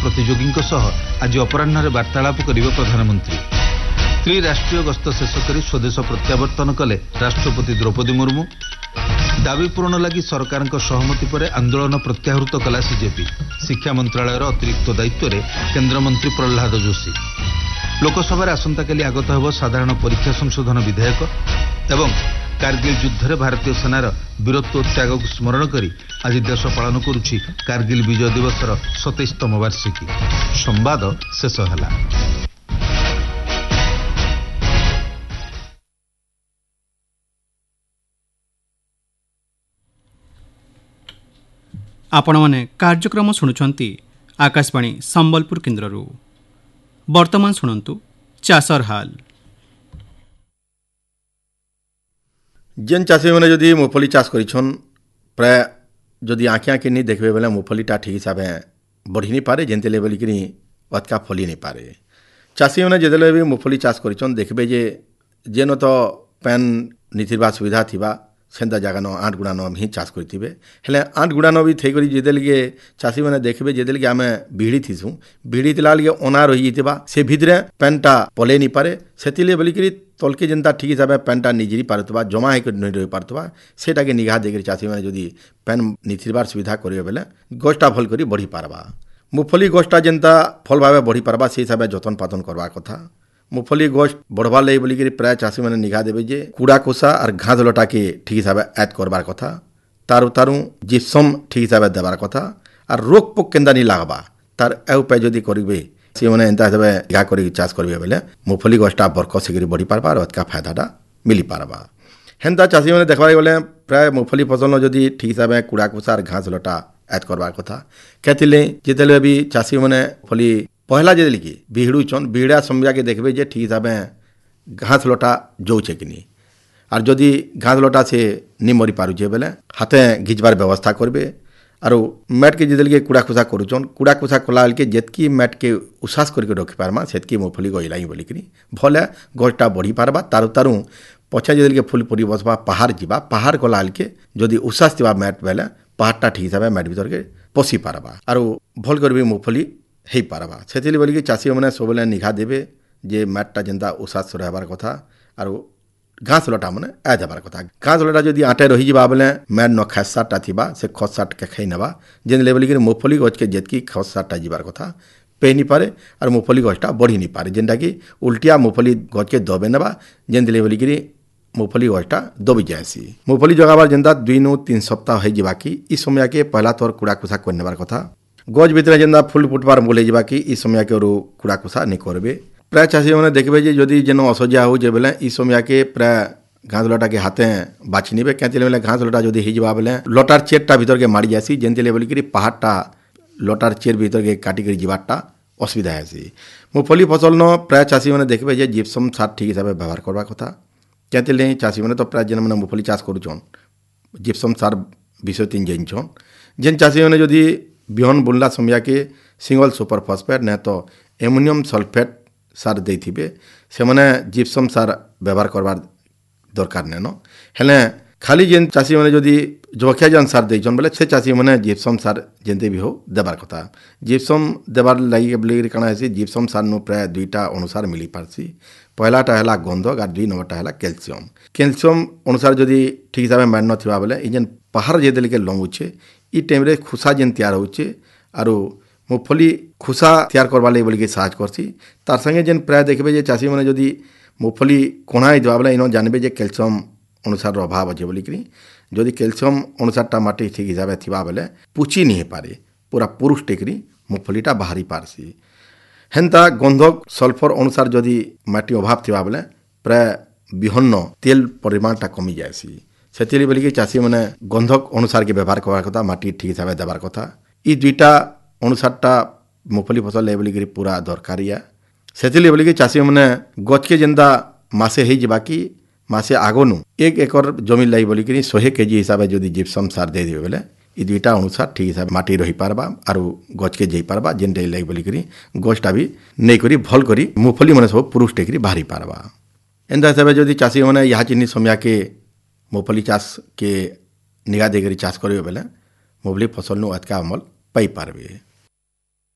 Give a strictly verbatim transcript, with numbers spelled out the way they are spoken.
प्रतियोगी आज अपराह्न वार्तालाप करिवे प्रधानमंत्री। त्रिराष्ट्रीय गस्त शेष करी स्वदेश प्रत्यावर्तन कले राष्ट्रपति द्रौपदी मुर्मू। दाबी पूरण लगी सरकार सहमति पर आंदोलन प्रत्याहृत कला सीजेपी। शिक्षा मंत्रालय अतिरिक्त दायित्व में केन्द्रमंत्री प्रहलाद जोशी। लोकसभा आसंताकाली आगत होब साधारण परीक्षा संशोधन विधेयक एवं कारगिल युद्ध में भारतीय सेनार वीरत्व त्याग को स्मरण करी आज देश पालन करुछि कारगिल विजय दिवसर सतैशतम वार्षिकी। संवाद शेष है। आपण माने कार्यक्रम शुणुछंती आकाशवाणी संबलपुर केन्द्ररू। वर्तमान शुणंतु चाषर हाल। जेन चाषी मैंने जदि मुफली चाष करिछन प्राय जदि आँखि आँखि नहीं देखबे बेले मुफलीटा ठीक हिसाब से बढ़ी नहीं पारे जेनते लेवल कि अतका फली नहीं पारे। चाषी मैंने जेदेले भी मुफली चाष करिछन देखबे जे जेन तो पैन नीथिबा सुविधा थिबा सेंता जगह न आठ गुड़ा न ही चाष करेंगे हेले आठ गुड़ा न भी थी कर जेदेलगे चाषी मैंने देखबे जेदेलगे आम भिड़ी थीसु भिड़ी थिला लगे अना रही से भितरे पैनटा पले नहीं पारे से बोलिकी तलके जेनता ठीक हिसाब से पैनटा निजरी पारुवा जमा होकर नहीं रही पारुवा सेटा के निगाह देकर चाषी मैंने जदि पैन निथिबार सुविधा करेंगे बेले गछटा भल कर बढ़ी पारबा। मुफली गछटा जेनता फल भाव बढ़ी पारबा से हिसाब से जतन पातन करवा कथा। मुफली गछ बढ़वार लगे बोलिकी प्राय चाषी मैंने निगाह देवे जे कूड़ा कोसा और घास लटा के ठीक हिसाब से ऐड करवार कथा। तारु तारु जिप्सम ठीक हिसाब से देवार कथा और रोग पोक केन्दा नहीं लागबा तार ए उपाय जदि करेंगे से मैंने एंता हिसाब से निगाह कर चाष करेंगे बेले मुफली गछटा बरक से बढ़ी पारबा और अतका फायदाटा मिली पारबा। हेन्ता चाषी मैंने देखबार गले प्राय मुफली फसल जदि ठीक हिसाब से कूड़ा कोसा और घास लटा ऐड करवार कथा। कहते जिते भी चाषी मैंने फली पहला जेदे कि बिहड़ुचन बिहड़ा समझा के देखबे जे ठीक हिसाब से घास लटा जोचे कि नहीं और जदि घास लटा से नहीं मरी पारुचे बेले हाथे घिचबार व्यवस्था करबे और मैट के जेदे कूड़ा खुसा करुचन कूड़ा खुसा कला के जेतकी मैट के उसास करके रखी पारमा सेतकी मुफली गइलाई बोलिकी भले गछटा बढ़ी पारबा। तारु तारु पछा जेदे फुल परी बसबा पहाड़ जीवा पहाड़ कला के जदि उसास थिबा मैट बेले पहाड़टा ठीक हिसाब से मैट भीतर के पशि पारबा और भल कर भी मुफली हो पारबा। से बोलिकी चाषी मैंने सब निघा देवे जे मैटटा जेनता उसास रहबार कथा और घास लटा मैंने आ देबार कथा। घास लटा जदि आटे रही जा बेले मैट न खसाटा थी से खसाट के खाई नेबा जेन बोलिकी मुफली गछ के जेतकी खसाटा जीवार कथा पे नहीं पारे और मुफली गछटा बढ़ी नहीं पारे जेनटा कि उल्टिया मुफली गछ के दबे नेबा जेन बोलिकी मुफली गछटा दबी जाएसी। मुफली जगाबार जेनता दुई नु तीन सप्ताह हो जावा कि इस समय के पहला तोर कूड़ा कुसा कर नेबार कथा। गज भितर जेनता फुल फुटबार बोले जा कि इस समय के कूड़ा कुसा नहीं करबे। प्राय चाषी मैंने देखबे जे जदि जेन असजिया हो जे बेले इस समय के प्राय घास लटा के हाथे बाछि नेबे कहते बेले घास लटा जदि हो जा बेले लटार चेरटा भितर के मारी जासी जेनते बोलिकी पहाड़टा लटार चेर भितर के काटिक जीवारटा असुविधा है। मुफली फसल न प्राय चाषी मैंने देखबे जे जिप्सम सार ठीक हिसाब से व्यवहार करवा कथा। कहते चाषी मैंने तो प्राय जेन मैंने मुफली चाष करुछन जिप्सम सार विषय तीन जानछन जेन चाषी मैंने जदि बिहन बुनला समय के सिंगल सुपर फॉस्फेट न तो एमोनियम सल्फेट सार देथिबे से मैंने जिप्सम सार व्यवहार करवार दरकार नेन हेले खाली जेन चाषी मैंने जदि जखिया जान सार देछन बोले से चाषी मैंने जिप्सम सार जेनते भी हो देबार कथा। जिप्सम देबार लगी बोले काना है जिप्सम सार नु प्राय दुईटा अनुसार मिली पारसी। पहलाटा है गंधक और दुई नंबरटा है कैल्शियम। कैल्शियम अनुसार जदि ठीक हिसाब से मैट ना बेले ये जेन पहाड़ जेदे के लंगुचे इ टाइम रे खुसा जेन तैयार होचे और मुफली खुसा तैयार करवा लगे बोलिके साहज करसी। तार संगे जेन प्राय देखबे जे चाषी मैंने जदि मुफली कोणाई देवा बेले इन जानबे जे कैल्शियम अनुसार अभाव अच्छे बोलिकी जदि कैल्शियम अनुसारटा माटी ठीक हिसाब से थिबा बेले पुची नहीं पारे पूरा पुरुष टेकरी मुफलीटा बाहरी पारसी। हेन्ता गंधक सल्फर अनुसार जदि माटी अभाव थिबा बेले प्राय बिहन्न तेल परिमाणटा कमी जाएसी। से बोलिकी चाषी मैंने गंधक अनुसार के व्यवहार करवार कथा माटी ठीक हिसाब से देवार कथा। इ दुईटा अनुसारटा मुफली फसल ले बोलिकी पूरा दरकारिया। से बोलिकी चाषी मैंने गछ के जेनता मासे हो जावा कि मासे आगनु एक एकर जमीन लाई बोलिकी सौ केजी हिसाब से जदि जिप्सम सार दे देवे बेले इ दुईटा अनुसार ठीक हिसाब माटी रही पारबा और गछ के जाई पारबा जेनटा लाई बोलिकी गछटा भी नहीं करी भल करी मुफली मैंने सब पुरुष टेकरी बाहरी पारबा। एंता हिसाब से जदि चाषी मैंने यहाँ चिन्ह समय के मुफली चाष के निगाह देकर चाष करेंगे बेले मुफली फसल नु अतका अमल पाई पारबे।